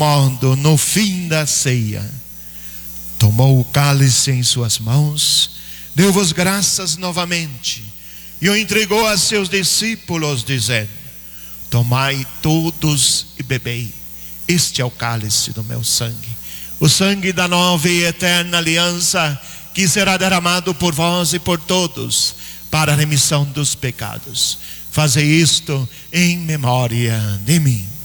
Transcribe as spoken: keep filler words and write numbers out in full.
modo, no fim da ceia, tomou o cálice em suas mãos, deu-vos graças novamente e o entregou a seus discípulos, dizendo: tomai todos e bebei, este é o cálice do meu sangue, o sangue da nova e eterna aliança, que será derramado por vós e por todos para a remissão dos pecados. Fazei isto em memória de mim.